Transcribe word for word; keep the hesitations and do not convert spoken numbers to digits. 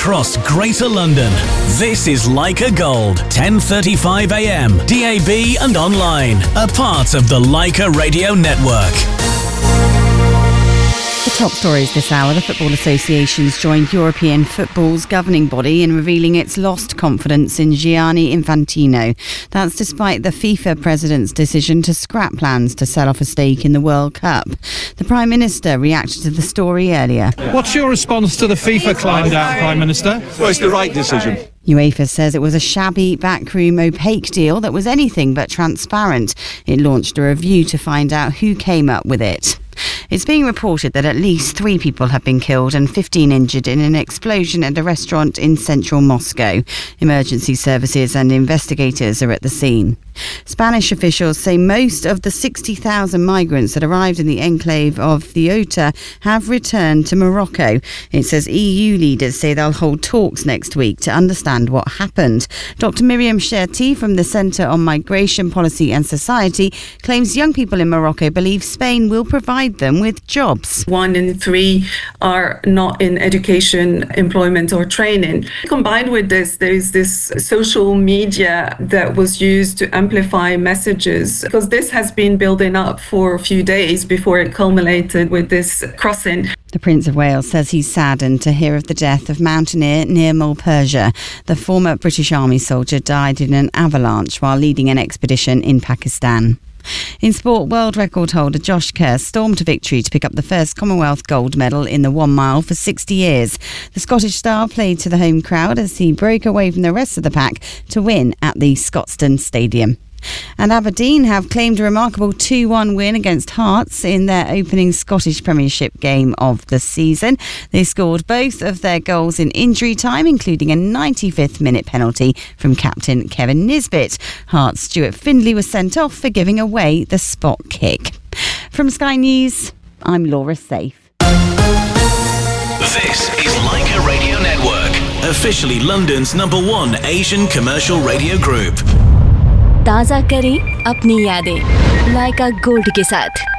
across Greater London. This is Leica Gold, ten thirty-five a m, D A B and online. A part of the Leica Radio Network. The top stories this hour. The Football Association's joined European football's governing body in revealing its lost confidence in Gianni Infantino. That's despite the FIFA president's decision to scrap plans to sell off a stake in the World Cup. The Prime Minister reacted to the story earlier. What's your response to the FIFA climb down, Prime Minister? Well, it's the right decision. UEFA says it was a shabby, backroom, opaque deal that was anything but transparent. It launched a review to find out who came up with it. It's being reported that at least three people have been killed and fifteen injured in an explosion at a restaurant in central Moscow. Emergency services and investigators are at the scene. Spanish officials say most of the sixty thousand migrants that arrived in the enclave of Ceuta have returned to Morocco. It says E U leaders say they'll hold talks next week to understand what happened. Doctor Miriam Sherti from the Centre on Migration Policy and Society claims young people in Morocco believe Spain will provide them with jobs. One in three are not in education, employment or training. Combined with this, there is this social media that was used to amplify messages, because this has been building up for a few days before it culminated with this crossing. The Prince of Wales says he's saddened to hear of the death of mountaineer Nirmal Persia. The former British Army soldier died in an avalanche while leading an expedition in Pakistan. In sport, world record holder Josh Kerr stormed to victory to pick up the first Commonwealth gold medal in the one mile for sixty years. The Scottish star played to the home crowd as he broke away from the rest of the pack to win at the Scotstoun Stadium. And Aberdeen have claimed a remarkable two one win against Hearts in their opening Scottish Premiership game of the season. They scored both of their goals in injury time, including a ninety-fifth minute penalty from captain Kevin Nisbet. Hearts' Stuart Findlay was sent off for giving away the spot kick. From Sky News, I'm Laura Safe. This is Leica Radio Network, officially London's number one Asian commercial radio group. ताज़ा करें अपनी यादें लाइका gold के साथ।